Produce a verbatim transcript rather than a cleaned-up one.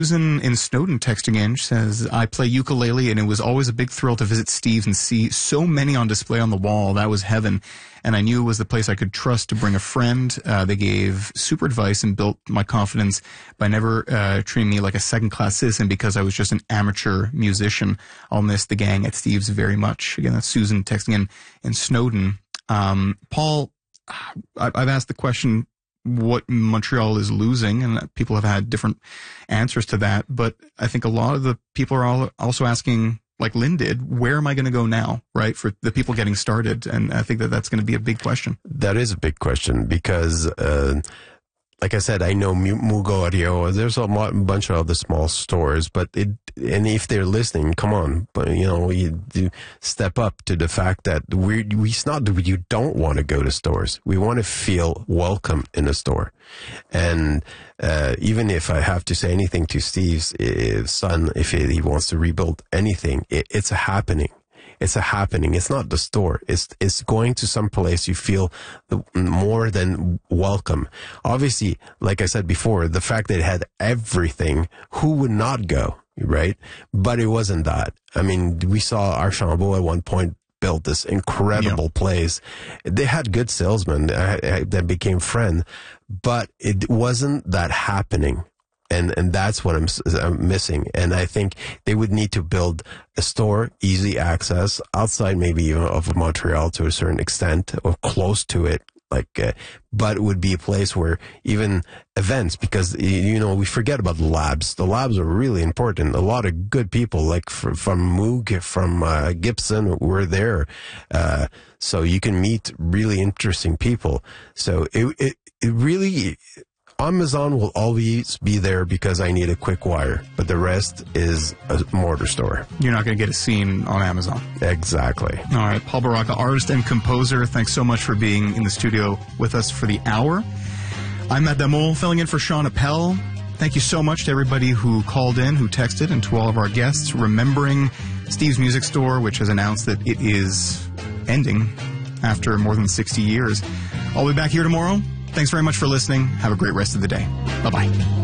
Susan in Snowdon texting in, she says, I play ukulele and it was always a big thrill to visit Steve's and see so many on display on the wall. That was heaven. And I knew it was the place I could trust to bring a friend. Uh, they gave super advice and built my confidence by never uh, treating me like a second-class citizen because I was just an amateur musician. I'll miss the gang at Steve's very much. Again, that's Susan texting in in Snowdon. Um, Paul, I've asked the question what Montreal is losing, and people have had different answers to that. But I think a lot of the people are all also asking, like Lynn did, where am I going to go now, right, for the people getting started? And I think that that's going to be a big question. That is a big question because, uh, like I said, I know Mugo Ario. There's a bunch of other small stores, but it, and if they're listening, come on, but you know, you, you step up to the fact that we we it's not that you don't want to go to stores. We want to feel welcome in a store, and uh, even if I have to say anything to Steve's if son, if he, he wants to rebuild anything, it, it's a happening. It's a happening. It's not the store. It's it's going to some place you feel the, more than welcome. Obviously, like I said before, the fact that it had everything, who would not go, right? But it wasn't that. I mean, we saw Archambault at one point built this incredible yeah. place. They had good salesmen that became friends, but it wasn't that happening. And and that's what I'm, I'm missing. And I think they would need to build a store, easy access, outside maybe even of Montreal to a certain extent, or close to it. Like, uh, but it would be a place where even events, because, you know, we forget about the labs. The labs are really important. A lot of good people, like from, from Moog, from uh, Gibson, were there. Uh, so you can meet really interesting people. So it, it, it really... Amazon will always be there because I need a quick wire, but the rest is a mortar store. You're not going to get a scene on Amazon. Exactly. All right, Paul Baraka, artist and composer, thanks so much for being in the studio with us for the hour. I'm Matt Damol, filling in for Sean Appel. Thank you so much to everybody who called in, who texted, and to all of our guests, remembering Steve's Music Store, which has announced that it is ending after more than sixty years. I'll be back here tomorrow. Thanks very much for listening. Have a great rest of the day. Bye-bye.